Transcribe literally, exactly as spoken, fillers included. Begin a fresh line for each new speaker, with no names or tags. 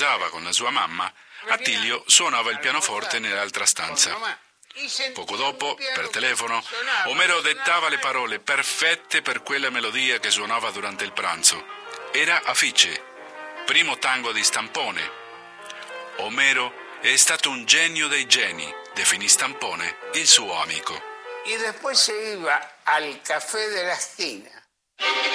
pranzava con la sua mamma, Attilio suonava il pianoforte nell'altra stanza. Poco dopo, per telefono, Omero dettava le parole perfette per quella melodia che suonava durante il pranzo. Era Afiche, primo tango di Stampone. Omero è stato un genio dei geni, definì Stampone il suo amico.
Y después se iba al café de la esquina